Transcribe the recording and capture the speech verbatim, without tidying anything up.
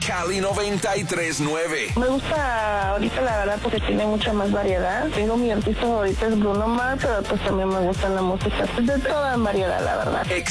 Cali noventa y tres punto nueve. Me gusta ahorita la verdad porque tiene mucha más variedad. Tengo mi artista favorito es Bruno Mars, pero pues también me gusta la música de toda variedad, la verdad.